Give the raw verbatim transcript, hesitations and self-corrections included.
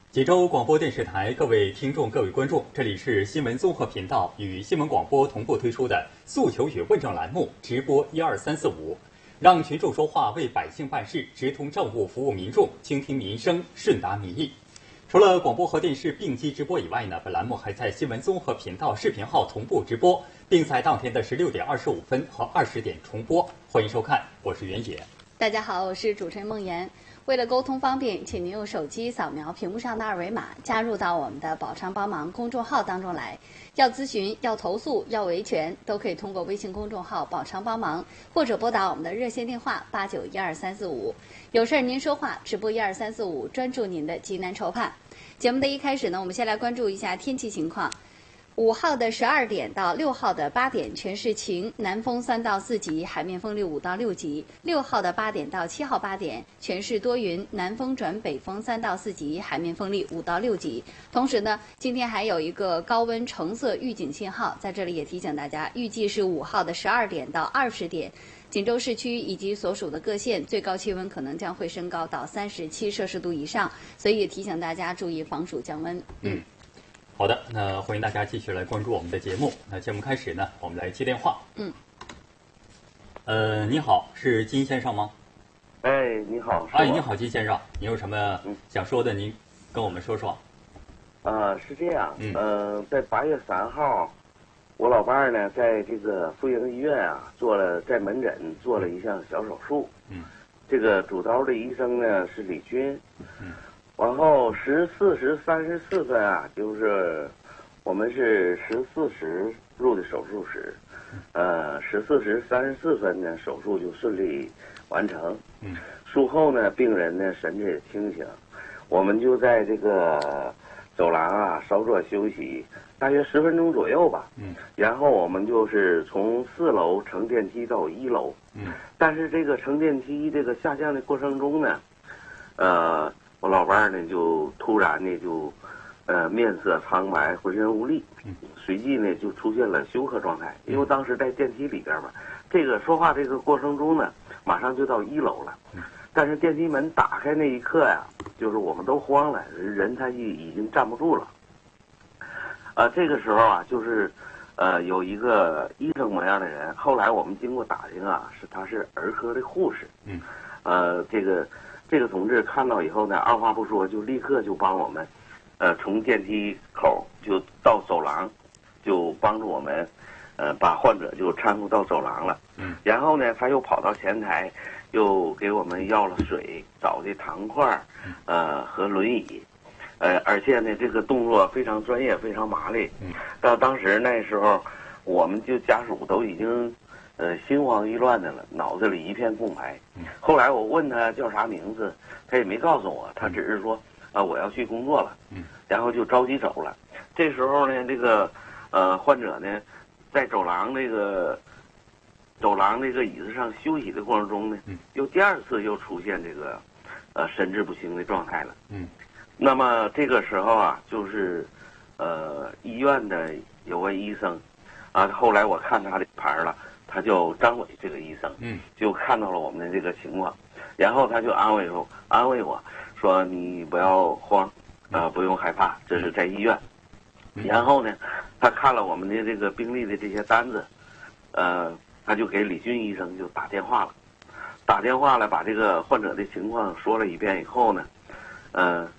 济州广播电视台各位听众、各位观众，这里是新闻综合频道与新闻广播同步推出的诉求与问政栏目直播一二三四五，让群众说话，为百姓办事，直通政务，服务民众，倾听民生，顺达民意。除了广播和电视并机直播以外呢，本栏目还在新闻综合频道视频号同步直播，并在当天的十六点二十五分和二十点重播。欢迎收看，我是袁野。 大家好，我是主持人梦妍。为了沟通方便，请您用手机扫描屏幕上的二维码，加入到我们的宝昌帮忙公众号当中来。要咨询、要投诉、要维权，都可以通过微信公众号宝昌帮忙，或者拨打我们的热线电话八九一二三四五。有事儿您说话，直播一二三四五，专注您的急难愁盼。节目的一开始呢，我们先来关注一下天气情况。五号的十二点到六号的八点全是晴，南风三到四级，海面风力五到六级。六号的八点到七号八点全是多云，南风转北风三到四级，海面风力五到六级。同时呢，今天还有一个高温橙色预警信号，在这里也提醒大家，预计是五号的十二点到二十点，锦州市区以及所属的各县最高气温可能将会升高到三十七摄氏度以上，所以也提醒大家注意防暑降温。 嗯。好的，那欢迎大家继续来关注我们的节目。那节目开始呢，我们来接电话。 嗯。 呃，你好，是金先生吗？ 哎，你好。 哎，你好，金先生，你有什么想说的？您跟我们说说。 啊、呃，是这样。 嗯。 呃，在八月三号，我老伴儿呢，在这个妇婴医院啊，做了在门诊做了一项小手术。 嗯。 这个主刀的医生呢是李军。 嗯。 然后十四时三十四分啊，就是我们是十四时入的手术室，呃，十四时三十四分呢，手术就顺利完成。 嗯， 术后呢，病人呢神志也清醒，我们就在这个走廊啊稍作休息，大约十分钟左右吧。 嗯， 然后我们就是从四楼乘电梯到一楼。 嗯， 但是这个乘电梯这个下降的过程中呢，呃。我老伴儿呢，就突然呢就，呃，面色苍白，浑身无力，随即呢就出现了休克状态。因为当时在电梯里边嘛，这个说话这个过程中呢，马上就到一楼了，但是电梯门打开那一刻呀，就是我们都慌了，人他已已经站不住了。呃，这个时候啊，就是，呃，有一个医生模样的人，后来我们经过打听啊，是他是儿科的护士， 嗯， 呃，这个。这个同志看到以后呢，二话不说就立刻就帮我们，呃，从电梯口就到走廊，就帮助我们，呃，把患者就搀扶到走廊了。 嗯。 然后呢，他又跑到前台，又给我们要了水、找的糖块，呃，和轮椅，呃，而且呢，这个动作非常专业，非常麻利。 嗯。 到当时那时候，我们就家属都已经。呃，心慌意乱的了，脑子里一片空白。后来我问他叫啥名字，他也没告诉我，他只是说啊、呃、我要去工作了，然后就着急走了。这时候呢，这个呃患者呢，在走廊这个走廊这个椅子上休息的过程中呢，又第二次又出现这个呃神志不清的状态了。 嗯， 那么这个时候啊，就是呃医院的有位医生啊，后来我看他的牌了。他叫张伟，这个医生， 嗯， 就看到了我们的这个情况，然后他就安慰我，安慰我说：“你不要慌，呃，不用害怕，这是在医院。”然后呢，他看了我们的这个病历的这些单子，呃，他就给李军医生就打电话了，打电话了，把这个患者的情况说了一遍以后呢，呃，